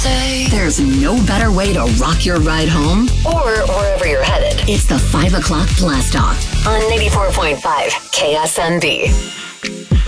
There's no better way to rock your ride home or wherever you're headed. It's the 5 o'clock blast off on 84.5 KSND.